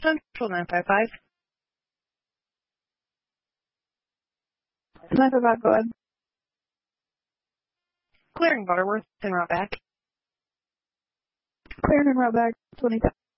Central 955. 955, go ahead. Clearing Butterworth and route back. Clearing and route back, 2010.